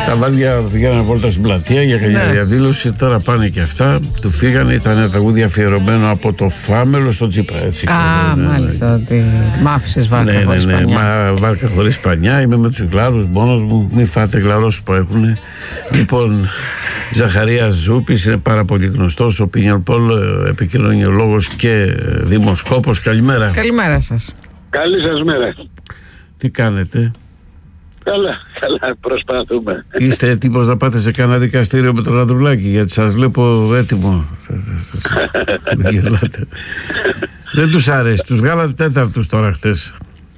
Τα βάδια βγαίνανε βόλτα στην πλατεία για καμιά διαδήλωση. Τώρα πάνε και αυτά. Του φύγανε. Ήταν ένα τραγούδι αφιερωμένο από το Φάμελο στο Τσίπρα. Έτσι. Μάλιστα. Ότι μ' άφησες βάρκα χωρίς πανιά. Μα βάρκα χωρίς πανιά. Είμαι με τους γλάρους μόνος μου. Μην φάτε γλαρώσεις που έχουν. Λοιπόν, Ζαχαρίας Ζούπης είναι πάρα πολύ γνωστός. Ο Opinion Poll, επικοινωνιολόγος και δημοσκόπος. Καλημέρα. Καλημέρα σας. Καλή σας μέρα. Τι κάνετε? Καλά, προσπαθούμε. Είστε έτοιμος να πάτε σε κανένα δικαστήριο με τον Ανδρουλάκη? Γιατί σας βλέπω έτοιμο. Δεν γελάτε. Δεν τους άρεσε. Τους βγάλατε τέταρτους τώρα χτες.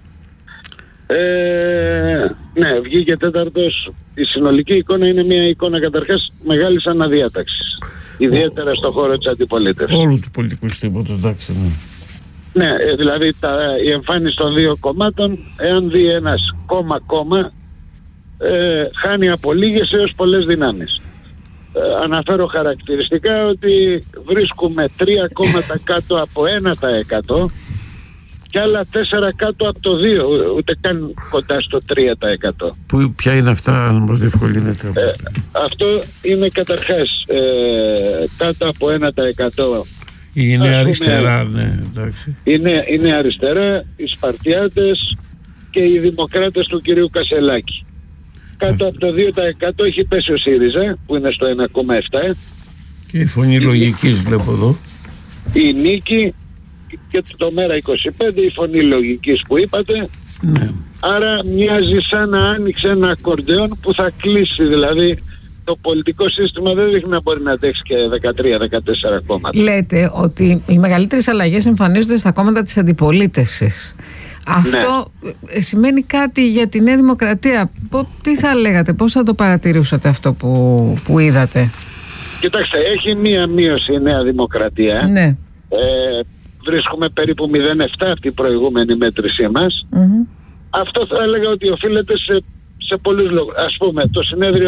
Ναι, βγήκε τέταρτος. Η συνολική εικόνα είναι μια εικόνα καταρχάς μεγάλης αναδιάταξης. Ιδιαίτερα στον χώρο της αντιπολίτευσης. Όλου του πολιτικού συστήματος, εντάξει. Ναι, δηλαδή η εμφάνιση των δύο κομμάτων, εάν δει ένας κόμμα, χάνει από λίγες έως πολλές δυνάμεις. Αναφέρω χαρακτηριστικά ότι βρίσκουμε 3 κόμματα κάτω από 1% και άλλα 4 κάτω από το 2%, ούτε καν κοντά στο 3%. Ποια είναι αυτά, αν μας διευκολύνετε? Αυτό είναι καταρχάς κάτω από 1%. Η Νέα Αριστερά, ναι, εντάξει. Η Νέα Αριστερά, οι Σπαρτιάτες και οι Δημοκράτες του κυρίου Κασελάκη. Κάτω από το 2% έχει πέσει ο ΣΥΡΙΖΑ, που είναι στο 1,7. Και η Φωνή Λογικής βλέπω εδώ. Η Νίκη και το ΜΕΡΑ25, η Φωνή Λογικής που είπατε. Ναι. Άρα μοιάζει σαν να άνοιξε ένα ακορντεόν που θα κλείσει, δηλαδή το πολιτικό σύστημα δεν δείχνει να μπορεί να αντέξει και 13-14 κόμματα. Λέτε ότι οι μεγαλύτερες αλλαγές εμφανίζονται στα κόμματα της αντιπολίτευσης. Αυτό σημαίνει κάτι για τη Νέα Δημοκρατία? Τι θα λέγατε, πώς θα το παρατηρούσατε αυτό που είδατε? Κοιτάξτε, έχει μία μείωση η Νέα Δημοκρατία. Ναι. Βρίσκουμε περίπου 0,7 από την προηγούμενη μέτρησή μας. Αυτό θα έλεγα ότι οφείλεται σε πολλούς λόγους. Ας πούμε, το συνέδριο